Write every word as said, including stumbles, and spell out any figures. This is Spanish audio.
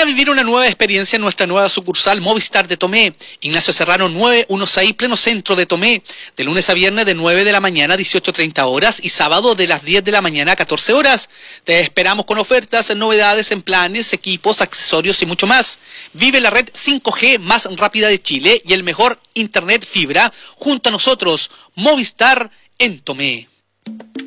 a vivir una nueva experiencia en nuestra nueva sucursal Movistar de Tomé. Ignacio Serrano nueve dieciséis, pleno centro de Tomé. De lunes a viernes de nueve de la mañana a dieciocho treinta horas y sábado de las diez de la mañana a catorce horas. Te esperamos con ofertas, novedades en planes, equipos, accesorios y mucho más. Vive la red cinco G más rápida de Chile y el mejor internet fibra junto a nosotros. Movistar en Tomé.